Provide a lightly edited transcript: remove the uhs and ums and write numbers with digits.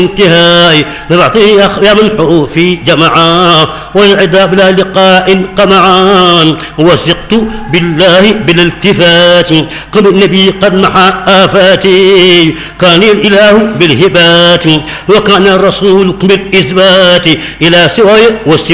انتهاء نبعثه يا منحه في جمعا والعدا بلا لقاء قمعا وثقت بالله بلا التفات قبل النبي قد محى آفاتي كان الإله بالهبات وكان الرسول بالإثبات إلى سواي